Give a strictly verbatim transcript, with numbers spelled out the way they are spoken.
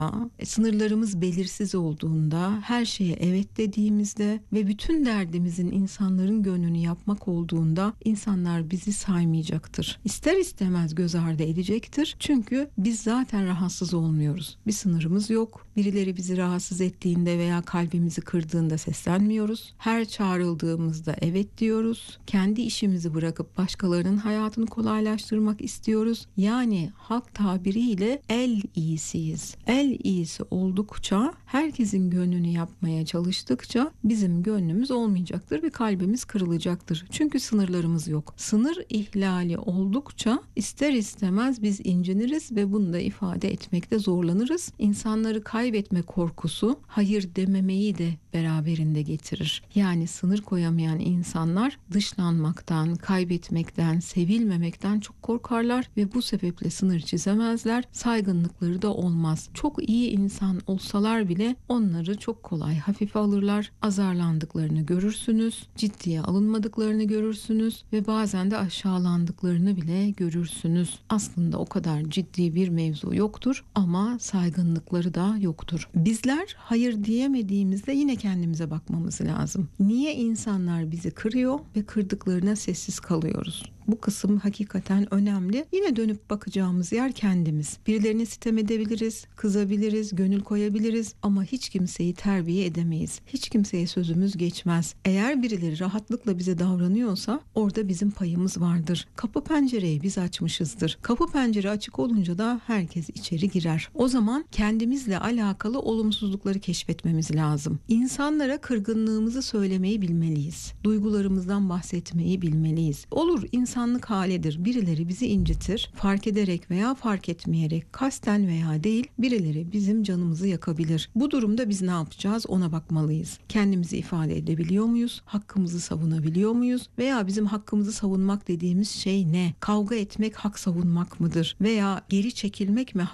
sınırlarımız belirsiz olduğunda, her şeye evet dediğimizde ve bütün derdimizin insanların gönlünü yapmak olduğunda insanlar bizi saymayacaktır. İster istemez göz ardı edecektir. Çünkü biz zaten rahatsız olmuyoruz. Bir sınırımız yok. Birileri bizi rahatsız ettiğinde veya kalbimizi kırdığında seslenmiyoruz. Her çağrıldığımızda evet diyoruz. Kendi işimizi bırakıp başkalarının hayatını kolaylaştırmak istiyoruz. Yani halk tabiriyle el iyisiyiz. El iyisi oldukça, herkesin gönlünü yapmaya çalıştıkça bizim gönlümüz olmayacaktır ve kalbimiz kırılacaktır. Çünkü sınırlarımız yok. Sınır ihlali oldukça ister istemez biz inciniriz ve bunu da ifade etmekte zorlanırız. İnsanları kaybetme korkusu hayır dememeyi de beraberinde getirir. Yani sınır koyamayan insanlar dışlanmaktan, kaybetmekten, sevilmemekten çok korkarlar ve bu sebeple sınır çizemezler. Saygınlıkları da olmaz. Çok iyi insan olsalar bile onları çok kolay hafife alırlar. Azarlandıklarını görürsünüz, ciddiye alınmadıklarını görürsünüz ve bazen de aşağılandıklarını bile görürsünüz. Aslında o kadar ciddi bir mevzu yoktur ama saygınlıkları da yoktur. Bizler hayır diyemediğimizde yine kendimize bakmamız lazım. Niye insanlar bizi kırıyor ve kırdıklarına sessiz kalıyoruz? Bu kısım hakikaten önemli. Yine dönüp bakacağımız yer kendimiz. Birilerine sitem edebiliriz, kızabiliriz, gönül koyabiliriz ama hiç kimseyi terbiye edemeyiz. Hiç kimseye sözümüz geçmez. Eğer birileri rahatlıkla bize davranıyorsa orada bizim payımız vardır. Kapı pencereyi biz açmışızdır. Kapı pencere açık olunca da herkes içeri girer. O zaman kendimizle alakalı olumsuzlukları keşfetmemiz lazım. İnsanlara kırgınlığımızı söylemeyi bilmeliyiz. Duygularımızdan bahsetmeyi bilmeliyiz. Olur, insanlık halidir. Birileri bizi incitir. Fark ederek veya fark etmeyerek, kasten veya değil, birileri bizim canımızı yakabilir. Bu durumda biz ne yapacağız? Ona bakmalıyız. Kendimizi ifade edebiliyor muyuz? Hakkımızı savunabiliyor muyuz? Veya bizim hakkımızı savunmak dediğimiz şey ne? Kavga etmek hak savunmak mıdır? Veya geri çekilmek mi